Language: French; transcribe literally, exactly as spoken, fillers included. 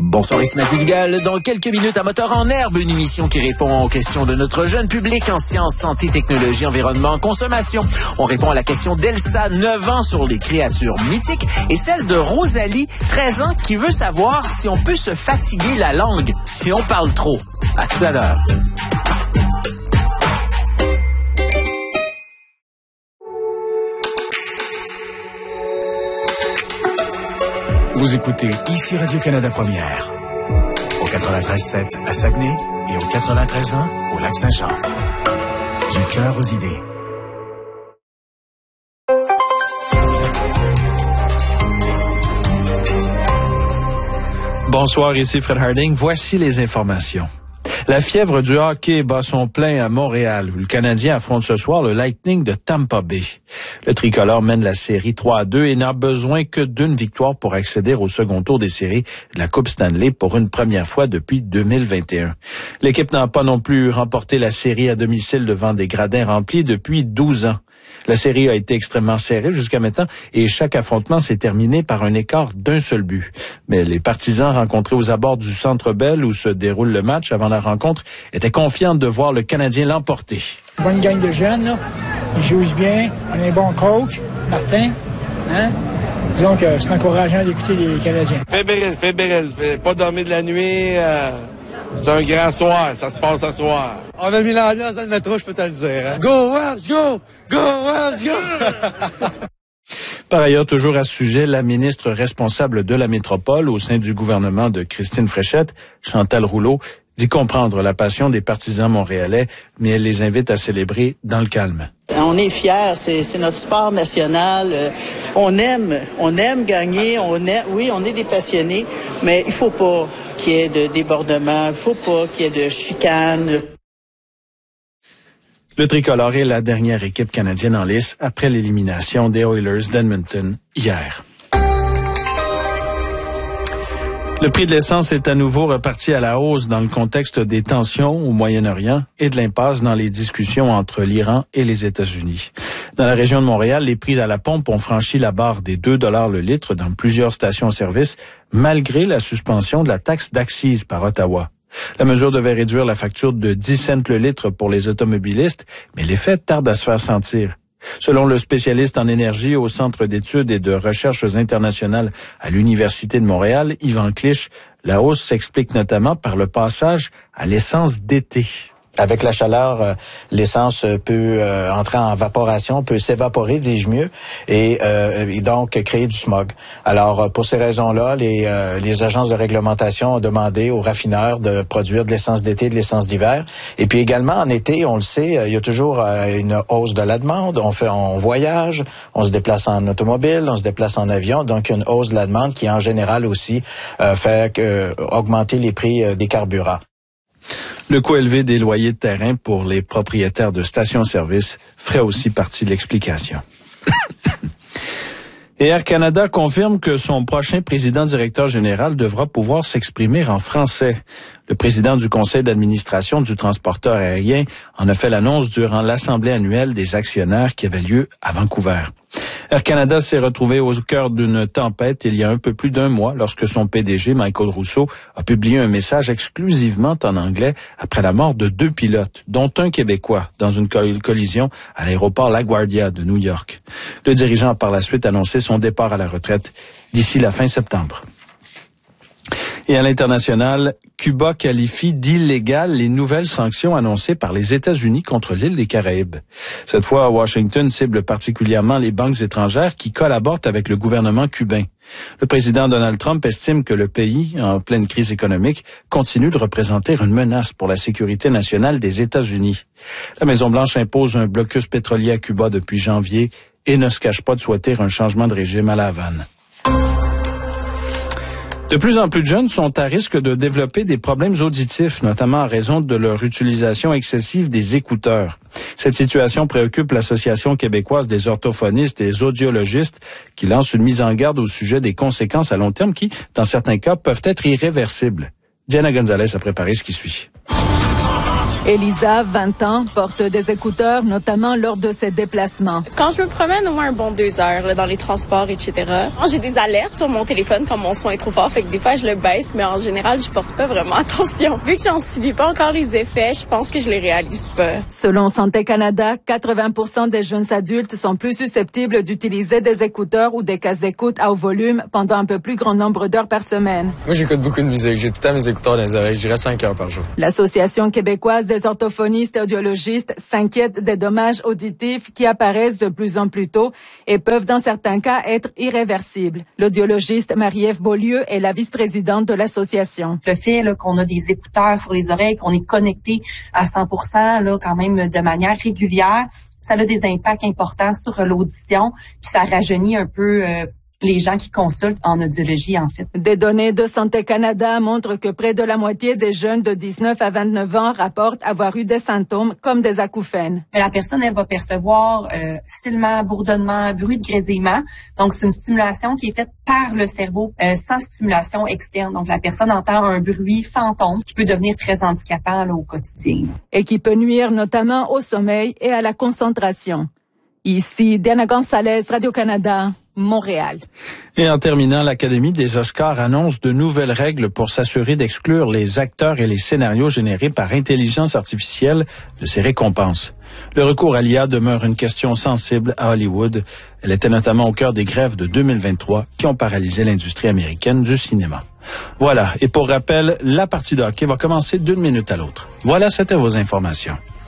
Bonsoir, ici Mathieu Dugal. Dans quelques minutes, à Moteur en herbe, une émission qui répond aux questions de notre jeune public en sciences, santé, technologie, environnement, consommation. On répond à la question d'Elsa, neuf ans, sur les créatures mythiques, et celle de Rosalie, treize ans, qui veut savoir si on peut se fatiguer la langue si on parle trop. À tout à l'heure. Vous écoutez ici Radio-Canada Première, au quatre-vingt-treize sept à Saguenay et au quatre-vingt-treize un au Lac-Saint-Jean. Du cœur aux idées. Bonsoir, ici Fred Harding. Voici les informations. La fièvre du hockey bat son plein à Montréal, où le Canadien affronte ce soir le Lightning de Tampa Bay. Le tricolore mène la série trois à deux et n'a besoin que d'une victoire pour accéder au second tour des séries de la Coupe Stanley pour une première fois depuis deux mille vingt et un. L'équipe n'a pas non plus remporté la série à domicile devant des gradins remplis depuis douze ans. La série a été extrêmement serrée jusqu'à maintenant et chaque affrontement s'est terminé par un écart d'un seul but. Mais les partisans rencontrés aux abords du Centre Bell où se déroule le match avant la rencontre étaient confiants de voir le Canadien l'emporter. Bonne gang de jeunes, là. Ils jouent bien. On a un bon coach, Martin. Hein? Disons que c'est encourageant d'écouter les Canadiens. Fébrile, fébrile. Pas dormir de la nuit. Euh... C'est un grand soir, ça se passe ce soir. On a mis l'ambiance dans le métro, je peux te le dire. Hein? Go, Rams, go! Go, Rams, go! Par ailleurs, toujours à ce sujet, la ministre responsable de la métropole au sein du gouvernement de Christine Fréchette, Chantal Rouleau, dit comprendre la passion des partisans montréalais, mais elle les invite à célébrer dans le calme. On est fiers, c'est, c'est notre sport national. Euh, on aime, on aime gagner. On aime, oui, on est des passionnés, mais il faut pas qu'il y ait de débordement, il faut pas qu'il y ait de chicane. Le tricolore est la dernière équipe canadienne en lice après l'élimination des Oilers d'Edmonton hier. Le prix de l'essence est à nouveau reparti à la hausse dans le contexte des tensions au Moyen-Orient et de l'impasse dans les discussions entre l'Iran et les États-Unis. Dans la région de Montréal, les prix à la pompe ont franchi la barre des deux dollars le litre dans plusieurs stations-service, malgré la suspension de la taxe d'accise par Ottawa. La mesure devait réduire la facture de dix cents le litre pour les automobilistes, mais l'effet tarde à se faire sentir. Selon le spécialiste en énergie au Centre d'études et de recherches internationales à l'Université de Montréal, Yvan Clich, la hausse s'explique notamment par le passage à l'essence d'été. Avec la chaleur, euh, l'essence peut euh, entrer en vaporation, peut s'évaporer, dis-je mieux, et, euh, et donc créer du smog. Alors, pour ces raisons-là, les, euh, les agences de réglementation ont demandé aux raffineurs de produire de l'essence d'été, de l'essence d'hiver. Et puis également, en été, on le sait, il y a toujours euh, une hausse de la demande. On fait, on voyage, on se déplace en automobile, on se déplace en avion. Donc, il y a une hausse de la demande qui, en général aussi, euh, fait euh, augmenter les prix euh, des carburants. Le coût élevé des loyers de terrain pour les propriétaires de stations-service ferait aussi partie de l'explication. Et Air Canada confirme que son prochain président-directeur général devra pouvoir s'exprimer en français. Le président du conseil d'administration du transporteur aérien en a fait l'annonce durant l'assemblée annuelle des actionnaires qui avait lieu à Vancouver. Air Canada s'est retrouvé au cœur d'une tempête il y a un peu plus d'un mois lorsque son P D G, Michael Rousseau, a publié un message exclusivement en anglais après la mort de deux pilotes, dont un Québécois, dans une collision à l'aéroport LaGuardia de New York. Le dirigeant a par la suite annoncé son départ à la retraite d'ici la fin septembre. Et à l'international, Cuba qualifie d'illégales les nouvelles sanctions annoncées par les États-Unis contre l'île des Caraïbes. Cette fois, Washington cible particulièrement les banques étrangères qui collaborent avec le gouvernement cubain. Le président Donald Trump estime que le pays, en pleine crise économique, continue de représenter une menace pour la sécurité nationale des États-Unis. La Maison-Blanche impose un blocus pétrolier à Cuba depuis janvier et ne se cache pas de souhaiter un changement de régime à La Havane. De plus en plus de jeunes sont à risque de développer des problèmes auditifs, notamment en raison de leur utilisation excessive des écouteurs. Cette situation préoccupe l'Association québécoise des orthophonistes et des audiologistes qui lance une mise en garde au sujet des conséquences à long terme qui, dans certains cas, peuvent être irréversibles. Diana Gonzalez a préparé ce qui suit. Elisa, vingt ans, porte des écouteurs, notamment lors de ses déplacements. Quand je me promène au moins un bon deux heures là, dans les transports, et cetera. J'ai des alertes sur mon téléphone quand mon son est trop fort, fait que des fois je le baisse, mais en général je porte pas vraiment attention. Vu que j'en subis pas encore les effets, je pense que je les réalise pas. Selon Santé Canada, quatre-vingts pour cent des jeunes adultes sont plus susceptibles d'utiliser des écouteurs ou des casques d'écoute à haut volume pendant un peu plus grand nombre d'heures par semaine. Moi, j'écoute beaucoup de musique. J'ai tout le temps mes écouteurs dans les oreilles. Je dirais cinq heures par jour. L'Association québécoise des orthophonistes et audiologistes s'inquiète des dommages auditifs qui apparaissent de plus en plus tôt et peuvent dans certains cas être irréversibles. L'audiologiste Marie-Ève Beaulieu est la vice-présidente de l'association. Le fait là, qu'on a des écouteurs sur les oreilles, qu'on est connecté à cent pour cent là, quand même de manière régulière, ça a des impacts importants sur l'audition, puis ça rajeunit un peu euh, les gens qui consultent en audiologie, en fait. Des données de Santé Canada montrent que près de la moitié des jeunes de dix-neuf à vingt-neuf ans rapportent avoir eu des symptômes comme des acouphènes. Mais la personne, elle va percevoir euh, silement, bourdonnement, bruit de grésillement. Donc, c'est une stimulation qui est faite par le cerveau euh, sans stimulation externe. Donc, la personne entend un bruit fantôme qui peut devenir très handicapant là, au quotidien. Et qui peut nuire notamment au sommeil et à la concentration. Ici, Diana Gonzalez, Radio-Canada, Montréal. Et en terminant, l'Académie des Oscars annonce de nouvelles règles pour s'assurer d'exclure les acteurs et les scénarios générés par intelligence artificielle de ces récompenses. Le recours à l'I A demeure une question sensible à Hollywood. Elle était notamment au cœur des grèves de deux mille vingt-trois qui ont paralysé l'industrie américaine du cinéma. Voilà. Et pour rappel, la partie de hockey va commencer d'une minute à l'autre. Voilà, c'était vos informations.